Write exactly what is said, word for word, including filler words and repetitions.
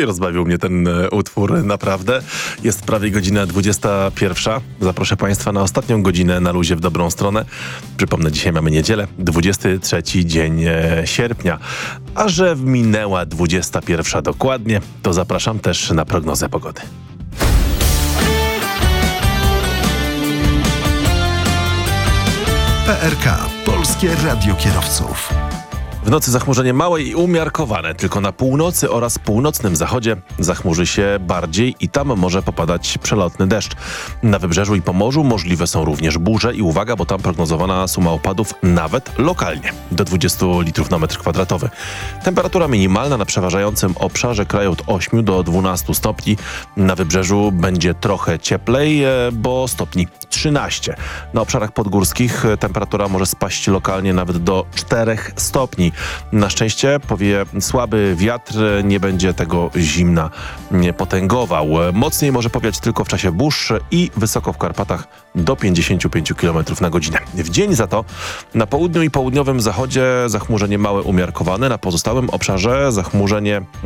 i rozbawił mnie ten e, utwór, naprawdę. Jest prawie godzina dwudziesta pierwsza. Zaproszę Państwa na ostatnią godzinę na luzie w dobrą stronę. Przypomnę, dzisiaj mamy niedzielę, dwudziesty trzeci dzień e, sierpnia. A że minęła dwudziesta pierwsza dokładnie, to zapraszam też na prognozę pogody. P R K. Polskie Radio Kierowców. W nocy zachmurzenie małe i umiarkowane, tylko na północy oraz północnym zachodzie zachmurzy się bardziej i tam może popadać przelotny deszcz. Na Wybrzeżu i Pomorzu możliwe są również burze i uwaga, bo tam prognozowana suma opadów nawet lokalnie do dwudziestu litrów na metr kwadratowy. Temperatura minimalna na przeważającym obszarze kraju od ośmiu do dwunastu stopni. Na Wybrzeżu będzie trochę cieplej, bo stopni trzynaście. Na obszarach podgórskich temperatura może spaść lokalnie nawet do czterech stopni. Na szczęście powieje słaby wiatr, nie będzie tego zimna nie potęgował. Mocniej może powiać tylko w czasie burz i wysoko w Karpatach do pięćdziesięciu pięciu kilometrów na godzinę. W dzień za to na południu i południowym zachodzie zachmurzenie małe umiarkowane, na pozostałym obszarze zachmurzenie